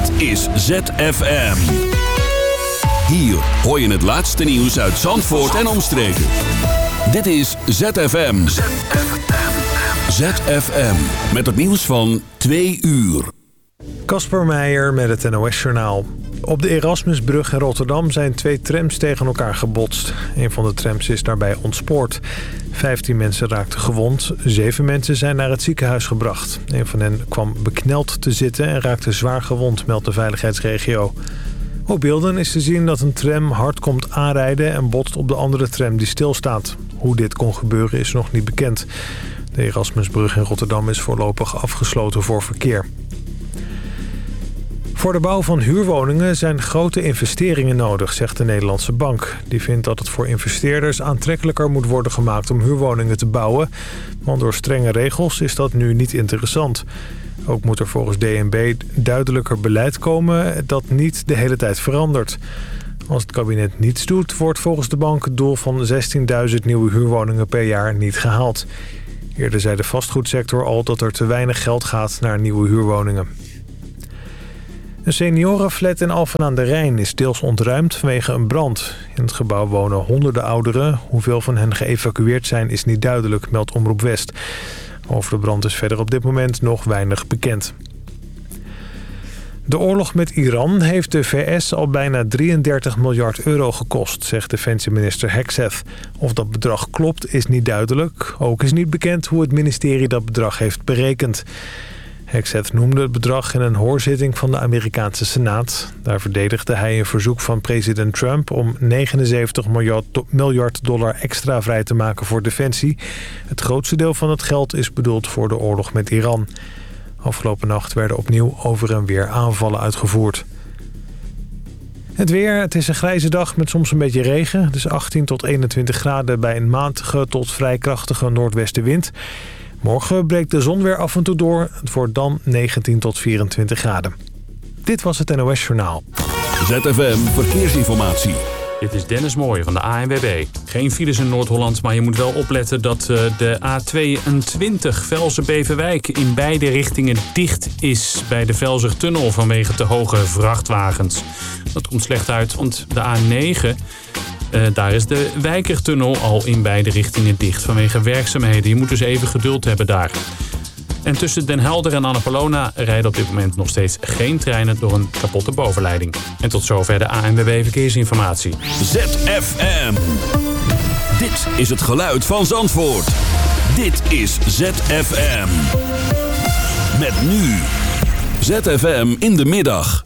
Dit is ZFM. Hier hoor je het laatste nieuws uit Zandvoort en omstreken. Dit is ZFM. ZFM. Met het nieuws van 2 uur. Kasper Meijer met het NOS-journaal. Op de Erasmusbrug in Rotterdam zijn 2 trams tegen elkaar gebotst. Een van de trams is daarbij ontspoord. 15 mensen raakten gewond. 7 mensen zijn naar het ziekenhuis gebracht. Een van hen kwam bekneld te zitten en raakte zwaar gewond, meldt de veiligheidsregio. Op beelden is te zien dat een tram hard komt aanrijden en botst op de andere tram die stilstaat. Hoe dit kon gebeuren is nog niet bekend. De Erasmusbrug in Rotterdam is voorlopig afgesloten voor verkeer. Voor de bouw van huurwoningen zijn grote investeringen nodig, zegt de Nederlandse Bank. Die vindt dat het voor investeerders aantrekkelijker moet worden gemaakt om huurwoningen te bouwen. Want door strenge regels is dat nu niet interessant. Ook moet er volgens DNB duidelijker beleid komen dat niet de hele tijd verandert. Als het kabinet niets doet, wordt volgens de bank het doel van 16.000 nieuwe huurwoningen per jaar niet gehaald. Eerder zei de vastgoedsector al dat er te weinig geld gaat naar nieuwe huurwoningen. Een seniorenflat in Alphen aan de Rijn is deels ontruimd vanwege een brand. In het gebouw wonen honderden ouderen. Hoeveel van hen geëvacueerd zijn is niet duidelijk, meldt Omroep West. Over de brand is verder op dit moment nog weinig bekend. De oorlog met Iran heeft de VS al bijna 33 miljard euro gekost, zegt defensieminister Hegseth. Of dat bedrag klopt is niet duidelijk. Ook is niet bekend hoe het ministerie dat bedrag heeft berekend. Hegseth noemde het bedrag in een hoorzitting van de Amerikaanse Senaat. Daar verdedigde hij een verzoek van president Trump om 79 miljard dollar extra vrij te maken voor defensie. Het grootste deel van het geld is bedoeld voor de oorlog met Iran. Afgelopen nacht werden opnieuw over en weer aanvallen uitgevoerd. Het weer, het is een grijze dag met soms een beetje regen. Dus 18 tot 21 graden bij een matige tot vrij krachtige noordwestenwind. Morgen breekt de zon weer af en toe door. Het wordt dan 19 tot 24 graden. Dit was het NOS Journaal. ZFM Verkeersinformatie. Dit is Dennis Mooij van de ANWB. Geen files in Noord-Holland, maar je moet wel opletten dat de A22 Velzen-Beverwijk in beide richtingen dicht is bij de Velzertunnel vanwege te hoge vrachtwagens. Dat komt slecht uit, want de A9... daar is de Wijkertunnel al in beide richtingen dicht vanwege werkzaamheden. Je moet dus even geduld hebben daar. En tussen Den Helder en Annapolona rijden op dit moment nog steeds geen treinen door een kapotte bovenleiding. En tot zover de ANWB Verkeersinformatie. ZFM. Dit is het geluid van Zandvoort. Dit is ZFM. Met nu. ZFM in de middag.